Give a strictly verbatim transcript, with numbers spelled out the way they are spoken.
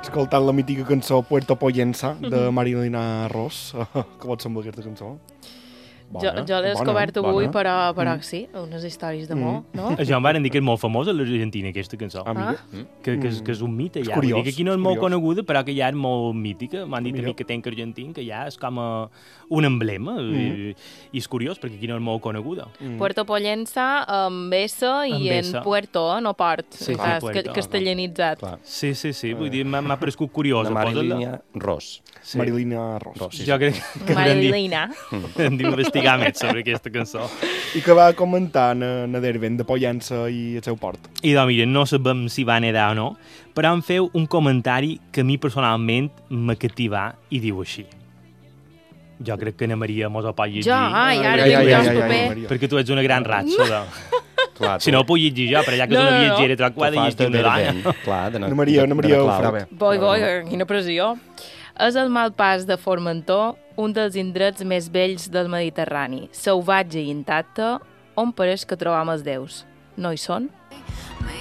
escoltant la mítica cançó Puerto Poyensa de Marilina Ross. Com et sembla aquesta cançó? Bona, jo jo l'he descobert avui, bona. però, però mm. sí, unes històries d'amor, mm. no? Ja em van dir que és molt famosa a l'Argentina, aquesta cançó. Ah, ah. Que, que, és, que és un mite, ja. És curiós, Vull dir que aquí no és, és molt coneguda, però que ja és molt mítica. M'han dit a mi que tenc argentin, que ja és com a un emblema, mm. i, i és curiós, perquè aquí no és molt coneguda. Mm. Puerto Pollença amb S i en Puerto, no Port. Sí, clar, sí, Puerto, castellanitzat. Clar. Sí, sí, sí, vull dir, m'ha parescut curiosa. La Marilina Ross. Sí. Marilina Ross. Ross sí, jo crec que Marilina. Hem d'investigar més sobre aquesta cançó. I que va comentar na Derben de Pollença i el seu port. I doncs, mira, no sabem si va nedar o no, però em feu un comentari que a mi personalment m'ha cativat i diu així. Jo crec que na Maria mos ho pot llegir. Jo, ai, ara tinc jo el paper. Perquè tu ets una gran ratxa. Clar, si no ho puc llegir jo, però ja que no, és una no, viatgera, troc ho ha de llegir una dona. Clar, de na Maria, na Maria ho farà bé. Boi, boi, quina pressió. És el malpàs de Formentor, un dels indrets més bells del Mediterrani, salvatge i intacte, on pareix que trobam els déus. No hi són?